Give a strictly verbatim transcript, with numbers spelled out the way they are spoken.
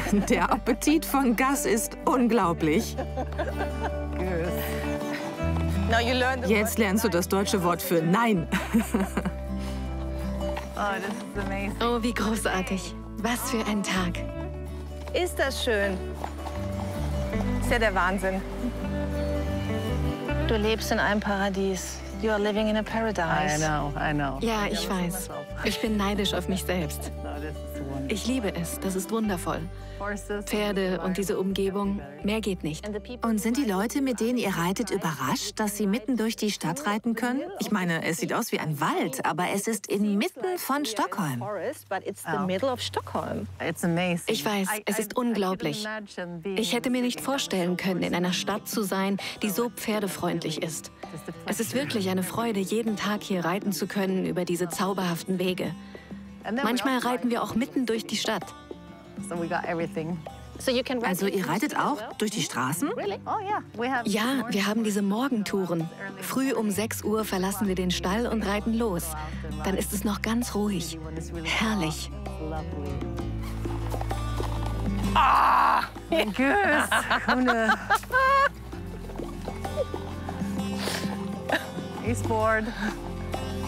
Der Appetit von Gus ist unglaublich. Jetzt lernst du das deutsche Wort für Nein. Oh, wie großartig. Was für ein Tag. Ist das schön. Ist ja der Wahnsinn. Du lebst in einem Paradies. You are living in a paradise. I know, I know. Ja, ich weiß. Ich bin neidisch auf mich selbst. Ich liebe es. Das ist wundervoll. Pferde und diese Umgebung, mehr geht nicht. Und sind die Leute, mit denen ihr reitet, überrascht, dass sie mitten durch die Stadt reiten können? Ich meine, es sieht aus wie ein Wald, aber es ist inmitten von Stockholm. Ich weiß, es ist unglaublich. Ich hätte mir nicht vorstellen können, in einer Stadt zu sein, die so pferdefreundlich ist. Es ist wirklich eine Freude, jeden Tag hier reiten zu können über diese zauberhaften Wege. Manchmal reiten wir auch mitten durch die Stadt. Also ihr reitet auch durch die Straßen? Ja, wir haben diese Morgentouren. Früh um sechs Uhr verlassen wir den Stall und reiten los. Dann ist es noch ganz ruhig. Herrlich. Ah! Goose! He's bored.